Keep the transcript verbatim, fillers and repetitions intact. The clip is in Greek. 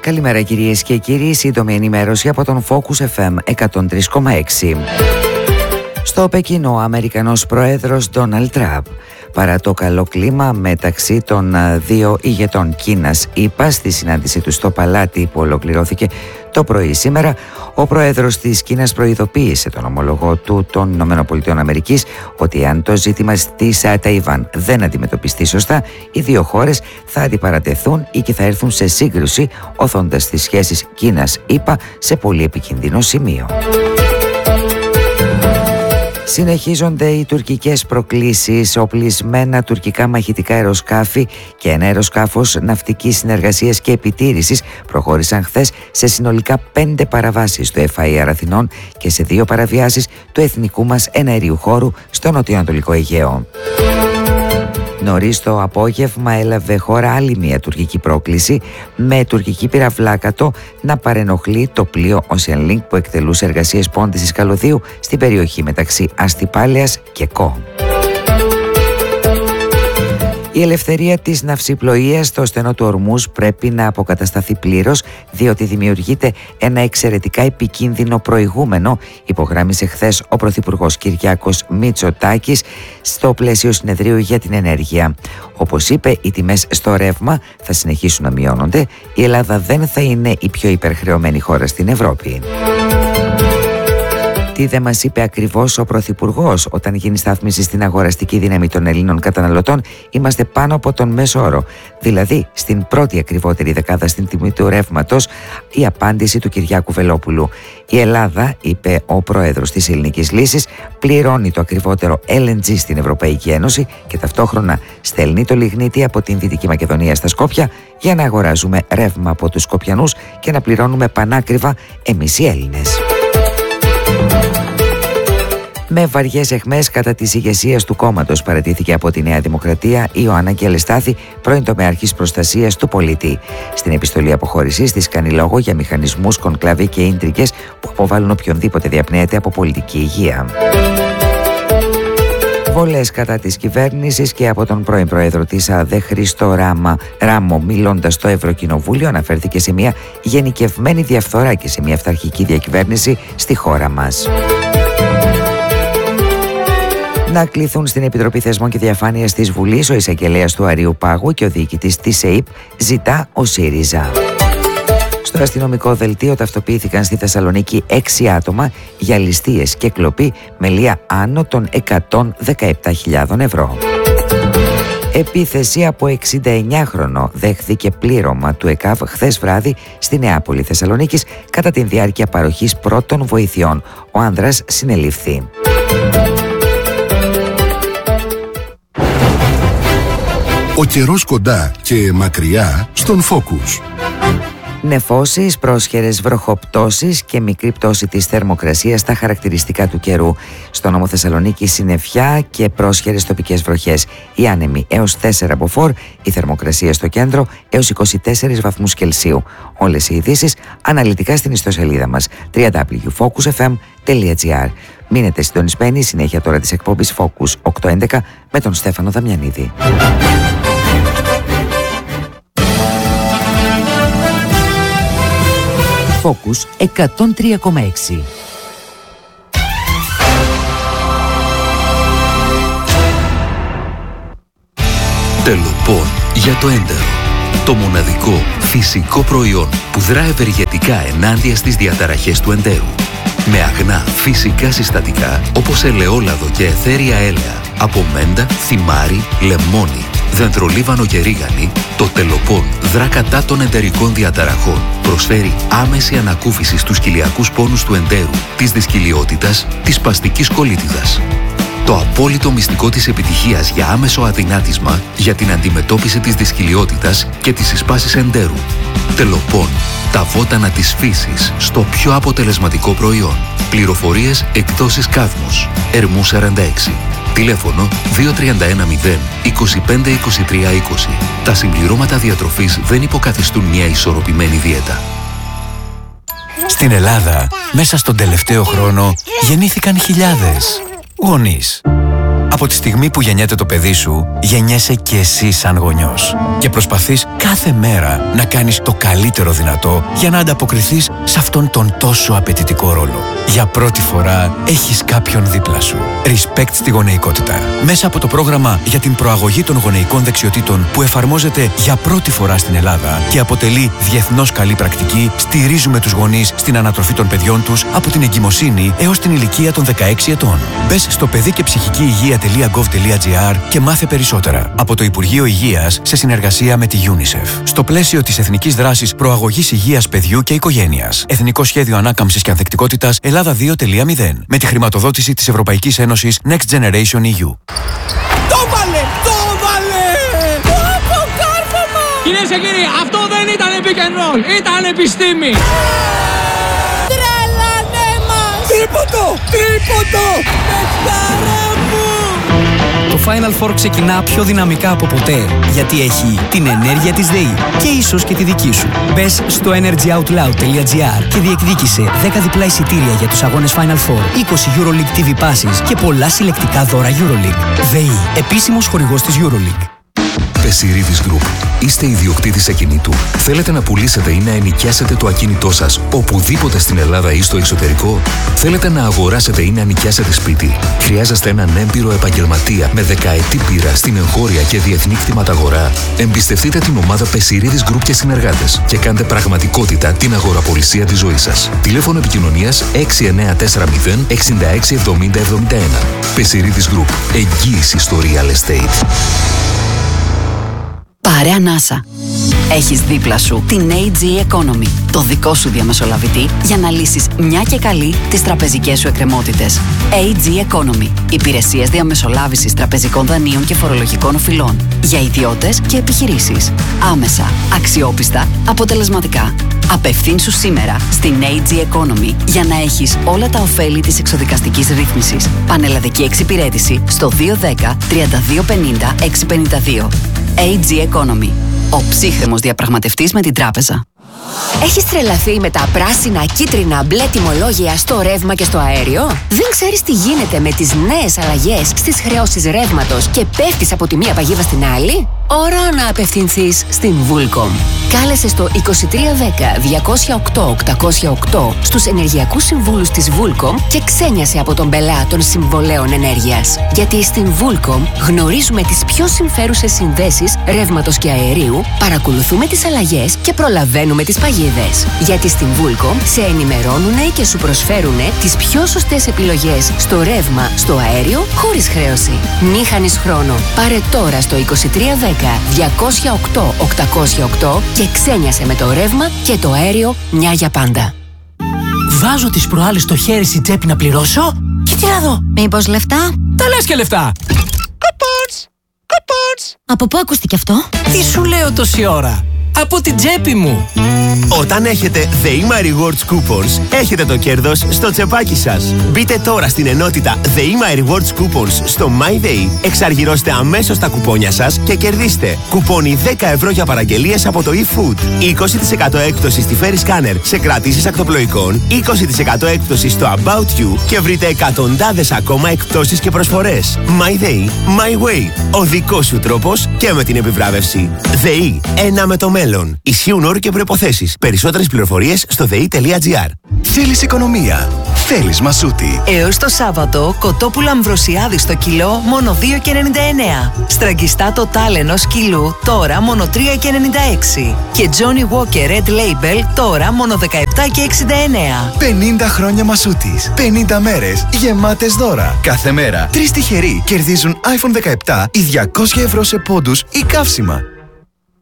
Καλημέρα κυρίες και κύριοι, σύντομη ενημέρωση από τον Focus εφ εμ εκατόν τρία κόμμα έξι. Στο Πεκίνο, ο Αμερικανός Πρόεδρος Ντόναλντ Τραμπ, παρά το καλό κλίμα μεταξύ των δύο ηγετών Κίνας ΗΠΑ στη συνάντησή του στο Παλάτι που ολοκληρώθηκε το πρωί σήμερα, ο Πρόεδρος της Κίνας προειδοποίησε τον ομολογό του των ΗΠΑ ότι αν το ζήτημα της Ταϊβάν δεν αντιμετωπιστεί σωστά, οι δύο χώρες θα αντιπαρατεθούν ή και θα έρθουν σε σύγκρουση, οθώντας τις σχέσεις Κίνας-ΗΠΑ σε πολύ επικίνδυνο σημείο. Συνεχίζονται οι τουρκικές προκλήσεις. Οπλισμένα τουρκικά μαχητικά αεροσκάφη και ένα αεροσκάφος ναυτικής συνεργασίας και επιτήρησης προχώρησαν χθες σε συνολικά πέντε παραβάσεις του εφ άι αρ Αθηνών και σε δύο παραβιάσεις του εθνικού μας εναερίου χώρου στο νοτιοανατολικό Αιγαίο. Νωρίς το απόγευμα έλαβε χώρα άλλη μια τουρκική πρόκληση, με τουρκική πυραυλάκατο να παρενοχλεί το πλοίο Ocean Link που εκτελούσε εργασίες πόντισης καλωδίου στην περιοχή μεταξύ Αστυπάλαιας και Κο. Η ελευθερία της ναυσιπλοείας στο στενό του Ορμούζ πρέπει να αποκατασταθεί πλήρως, διότι δημιουργείται ένα εξαιρετικά επικίνδυνο προηγούμενο, υπογράμμισε χθες ο Πρωθυπουργός Κυριάκος Μητσοτάκης στο πλαίσιο συνεδρίου για την ενέργεια. Όπως είπε, οι τιμές στο ρεύμα θα συνεχίσουν να μειώνονται. Η Ελλάδα δεν θα είναι η πιο υπερχρεωμένη χώρα στην Ευρώπη. Τι δεν μας είπε ακριβώς ο Πρωθυπουργός? Όταν γίνει στάθμιση στην αγοραστική δύναμη των Ελλήνων καταναλωτών, είμαστε πάνω από τον μέσο όρο. Δηλαδή, στην πρώτη ακριβότερη δεκάδα στην τιμή του ρεύματος, η απάντηση του Κυριάκου Βελόπουλου. Η Ελλάδα, είπε ο πρόεδρος της Ελληνικής Λύσης, πληρώνει το ακριβότερο ελ εν τζι στην Ευρωπαϊκή Ένωση και ταυτόχρονα στέλνει το λιγνίτη από την Δυτική Μακεδονία στα Σκόπια για να αγοράζουμε ρεύμα από τους Σκοπιανούς και να πληρώνουμε πανάκριβα εμείς οι Έλληνες. Με βαριές αιχμές κατά της ηγεσίας του κόμματος παραιτήθηκε από τη Νέα Δημοκρατία η Ιωάννα Κελεστάθη, πρώην τομεάρχης προστασίας του πολίτη. Στην επιστολή αποχώρησης της κάνει λόγο για μηχανισμούς, κονκλαβί και ίντρικες που αποβάλλουν οποιονδήποτε διαπνέεται από πολιτική υγεία. Βολές κατά της κυβέρνησης και από τον πρώην πρόεδρο της ΑΔΕ Χρήστο Ράμα, Ράμο, μιλώντας στο Ευρωκοινοβούλιο, αναφέρθηκε σε μια γενικευμένη διαφθορά και σε μια αυταρχική διακυβέρνηση στη χώρα μας. Να κληθούν στην Επιτροπή Θεσμών και Διαφάνειας της Βουλής ο εισαγγελέας του Αριού Πάγου και ο διοικητής της ΕΥΠ, ζητά ο ΣΥΡΙΖΑ. Στο αστυνομικό δελτίο ταυτοποιήθηκαν στη Θεσσαλονίκη έξι άτομα για ληστείες και κλοπή με λία άνω των εκατόν δεκαεπτά χιλιάδων ευρώ. Επίθεση από εξηνταεννιάχρονο δέχθηκε πλήρωμα του ΕΚΑΒ χθες βράδυ στη Νεάπολη Θεσσαλονίκης κατά τη διάρκεια παροχής πρώτων βοηθειών. Ο άνδρας συνελήφθη. Ο καιρός κοντά και μακριά στον Focus. Νεφώσεις, πρόσχερες βροχοπτώσεις και μικρή πτώση της θερμοκρασίας στα χαρακτηριστικά του καιρού. Στο νόμο Θεσσαλονίκη συννεφιά και πρόσχερες τοπικές βροχές. Οι άνεμοι έως τέσσερα μποφόρ, η θερμοκρασία στο κέντρο έως είκοσι τέσσερις βαθμούς Κελσίου. Όλες οι ειδήσεις αναλυτικά στην ιστοσελίδα μας double-u double-u double-u τελεία focus f m τελεία g r. Μείνετε συντονισμένοι, συνέχεια τώρα της εκπομπής Focus οκτώ έντεκα με τον Στέφανο Δαμιανίδη. Focus εκατόν τρία κόμμα έξι. Τελοπών για το έντερο. Το μοναδικό φυσικό προϊόν που δρά ευεργετικά ενάντια στις διαταραχές του εντέρου. Με αγνά φυσικά συστατικά όπως ελαιόλαδο και αιθέρια έλαια, από μέντα, θυμάρι, λεμόνι, δεντρολίβανο και ρίγανη, το Τελοπών δρά κατά των εντερικών διαταραχών. Προσφέρει άμεση ανακούφιση στους κοιλιακούς πόνους του εντέρου, της δυσκυλιότητας, της σπαστικής κολίτιδας. Το απόλυτο μυστικό της επιτυχίας για άμεσο αδυνάτισμα για την αντιμετώπιση της δυσκυλιότητας και της εισπάσης εντέρου. Τελοπών. Τα βότανα της φύσης στο πιο αποτελεσματικό προϊόν. Πληροφορίες εκδόσεις Κάδμος. Ερμού σαράντα έξι. Τηλέφωνο δύο τρία ένα μηδέν είκοσι πέντε είκοσι τρία είκοσι. Τα συμπληρώματα διατροφής δεν υποκαθιστούν μια ισορροπημένη δίαιτα. Στην Ελλάδα, μέσα στον τελευταίο χρόνο, γεννήθηκαν χιλιάδες γονείς. Από τη στιγμή που γεννιέται το παιδί σου, γεννιέσαι και εσύ σαν γονιός. Και προσπαθείς κάθε μέρα να κάνεις το καλύτερο δυνατό για να ανταποκριθείς σε αυτόν τον τόσο απαιτητικό ρόλο. Για πρώτη φορά έχεις κάποιον δίπλα σου. Respect στη γονεϊκότητα. Μέσα από το πρόγραμμα για την προαγωγή των γονεϊκών δεξιοτήτων που εφαρμόζεται για πρώτη φορά στην Ελλάδα και αποτελεί διεθνώς καλή πρακτική, στηρίζουμε τους γονείς στην ανατροφή των παιδιών τους από την εγκυμοσύνη έως την ηλικία των δεκαέξι ετών. Μπες στο παιδί και ψυχική υγεία τελεία γκοβ τελεία τζι άρ και μάθε περισσότερα. Από το Υπουργείο Υγείας σε συνεργασία με τη UNICEF. Στο πλαίσιο της Εθνικής Δράσης Προαγωγής Υγείας Παιδιού και Οικογένειας. Εθνικό Σχέδιο Ανάκαμψης και Ανθεκτικότητας Ελλάδα δύο τελεία μηδέν. Με τη χρηματοδότηση της Ευρωπαϊκής Ένωσης Next Generation ι γιου. Το βάλε! Το βάλε! Το κάρφωμα! Κυρίες και κύριοι, αυτό δεν ήταν pick and roll, ήταν επιστήμη! Τρελανέ μας! Τρίποντο! Τρίποντο! Πεχτάρα μου! Το Final Four ξεκινά πιο δυναμικά από ποτέ, γιατί έχει την ενέργεια της ΔΕΗ και ίσως και τη δική σου. Μπες στο energy out loud τελεία τζι άρ και διεκδίκησε δέκα διπλά εισιτήρια για τους αγώνες Final Four, είκοσι EuroLeague τι βι passes και πολλά συλλεκτικά δώρα EuroLeague. ΔΕΗ, επίσημος χορηγός της EuroLeague. Πεσιρίδης Group. Είστε ιδιοκτήτης ακινήτου. Θέλετε να πουλήσετε ή να ενοικιάσετε το ακίνητό σας οπουδήποτε στην Ελλάδα ή στο εξωτερικό. Θέλετε να αγοράσετε ή να νοικιάσετε σπίτι. Χρειάζεστε έναν έμπειρο επαγγελματία με δεκαετή πείρα στην εγχώρια και διεθνή κτηματαγορά. Εμπιστευτείτε την ομάδα Πεσιρίδης Group και συνεργάτες και κάντε πραγματικότητα την αγοραπολισία της ζωής σας. Τηλέφωνο επικοινωνίας έξι εννιά τέσσερα μηδέν εξήντα έξι εβδομήντα εβδομήντα ένα. Πεσιρίδης Group. Εγγύηση στο real estate. Παρέα NASA. Έχεις δίπλα σου την έι τζι Economy, το δικό σου διαμεσολαβητή για να λύσεις μια και καλή τις τραπεζικές σου εκκρεμότητες. έι τζι Economy. Υπηρεσίες διαμεσολάβησης τραπεζικών δανείων και φορολογικών οφειλών. Για ιδιώτες και επιχειρήσεις. Άμεσα, αξιόπιστα, αποτελεσματικά. Απευθύνσου σήμερα στην έι τζι Economy για να έχεις όλα τα ωφέλη της εξοδικαστικής ρύθμισης. Πανελλαδική εξυπηρέτηση στο δύο ένα μηδέν τρία δύο πενήντα έξι πενήντα δύο. έι τζι Economy. Ο ψύχρεμος διαπραγματευτής με την τράπεζα. Έχεις τρελαθεί με τα πράσινα, κίτρινα, μπλε τιμολόγια στο ρεύμα και στο αέριο? Δεν ξέρεις τι γίνεται με τις νέες αλλαγές στις χρεώσεις ρεύματος και πέφτεις από τη μία παγίδα στην άλλη? Ώρα να απευθυνθείς στην Vulcom. Κάλεσε στο είκοσι τρία δέκα διακόσια οκτώ οκτακόσια οκτώ στους ενεργειακούς συμβούλους της Vulcom και ξένιασε από τον πελά των συμβολέων ενέργειας. Γιατί στην Vulcom γνωρίζουμε τις πιο συμφέρουσες συνδέσεις ρεύματος και αερίου, παρακολουθούμε τις αλλαγές και προλαβαίνουμε τις παγίδες. Γιατί στην Vulcom σε ενημερώνουνε και σου προσφέρουνε τις πιο σωστές επιλογές στο ρεύμα, στο αέριο, χωρίς χρέωση. Μη χάνεις χρόνο. Πάρε τώρα στο είκοσι τρία δέκα διακόσια οκτώ οκτακόσια οκτώ και ξένιασε με το ρεύμα και το αέριο μια για πάντα. Βάζω τις προάλλες στο χέρι στην τσέπη να πληρώσω και τι να δω. Μήπως λεφτά? Τα λες και λεφτά. Κοπons! Κοπons! Από πού ακούστηκε αυτό? Τι σου λέω τόση ώρα? Από την τσέπη μου. Όταν έχετε ΔΕΗΜΑ Rewards Coupons, έχετε το κέρδος στο τσεπάκι σας. Μπείτε τώρα στην ενότητα ΔΕΗΜΑ Rewards Coupons στο MyDay, εξαργυρώστε αμέσως τα κουπόνια σας και κερδίστε κουπόνι δέκα ευρώ για παραγγελίες από το eFood, είκοσι τοις εκατό έκπτωση στη Ferry Scanner σε κρατήσεις ακτοπλοϊκών, είκοσι τοις εκατό έκπτωση στο About You και βρείτε εκατοντάδες ακόμα εκπτώσεις και προσφορές. MyDay, My Way, ο δικός σου τρόπος και με την επιβράβευση. ΔΕΗ, ένα με το μέλλον. Ισχύουν όροι και προϋποθέσεις. Περισσότερες πληροφορίες στο δε ι τελεία τζι άρ. Θέλεις οικονομία. Θέλεις Μασούτη. Έως το Σάββατο, κοτόπουλα Αμβροσιάδη στο κιλό μόνο δύο και ενενήντα εννέα. Στραγγιστά το τάλενος κιλού τώρα μόνο τρία και ενενήντα έξι. Και Johnny Walker Red Label τώρα μόνο δεκαεπτά και εξήντα εννέα. πενήντα χρόνια Μασούτης. πενήντα μέρες γεμάτες δώρα. Κάθε μέρα τρεις τυχεροί κερδίζουν άιφον δεκαεπτά ή διακόσια ευρώ σε πόντους ή καύσιμα.